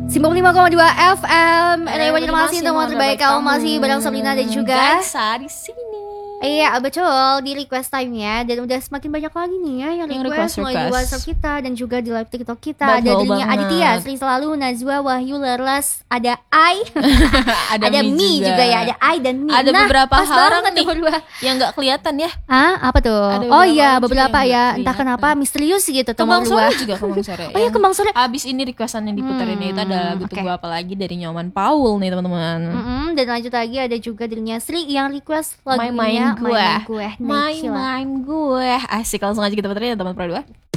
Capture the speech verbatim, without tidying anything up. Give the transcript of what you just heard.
Simbol lima koma dua F M. Anyway, terima kasih untuk terbaik kamu masih bareng Sabrina dan juga Gaisa di sini. Iya betul, di request time-nya. Dan udah semakin banyak lagi nih ya yang, Yang request, request, mulai di request. WhatsApp kita dan juga di live TikTok kita. Betul Ada dirinya banget. Aditya, Sri Selalu, Najwa, Wahyu, Lerlas, ada Ai, Ada, ada Mi Mi juga. juga ya, ada Ai dan Mi. Ada Nah, beberapa pas orang banget nih berdua. yang nggak kelihatan ya. Ah, apa tuh? Ada Oh beberapa iya, orang juga beberapa yang ya. nggak Entah kelihatan. kenapa misterius gitu tuh Kembang berdua. sore juga Kembang sore. Oh iya, Yang Kembang Sore. Abis ini requestan yang diputerin Hmm, itu ada lagu oke. Tunggu Apa Lagi dari Nyoman Paul nih teman-teman. Mm-mm, dan lanjut lagi ada juga dirinya Sri yang request lagunya Main-main gue. Main-main gue. Nah, gila. Main-main gue. Asik, langsung aja kita puterin ya teman Pro dua.